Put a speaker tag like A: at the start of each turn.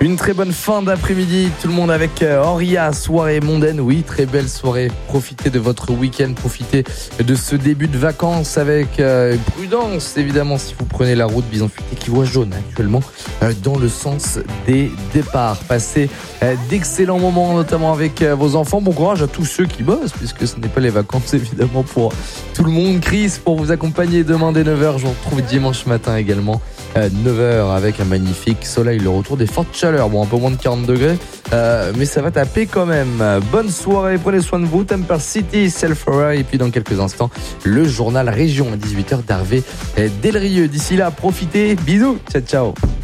A: Une très bonne fin d'après-midi, tout le monde avec Auria, soirée mondaine. Oui, très belle soirée. Profitez de votre week-end, profitez de ce début de vacances avec prudence, évidemment, si vous prenez la route Bison Futé qui voit jaune actuellement dans le sens des départs. Passez d'excellents moments, notamment avec vos enfants. Bon courage à tous ceux qui bossent, puisque ce n'est pas les vacances, évidemment, pour tout le monde. Chris, pour vous accompagner demain dès 9h. Je vous retrouve dimanche matin également. 9h avec un magnifique soleil, le retour des fortes chaleurs, bon un peu moins de 40 degrés, mais ça va taper quand même. Bonne soirée, prenez soin de vous, Temper City, Self-Aware, et puis dans quelques instants, le journal Région à 18h d'Hervé Delrieux. D'ici là, profitez, bisous, ciao ciao.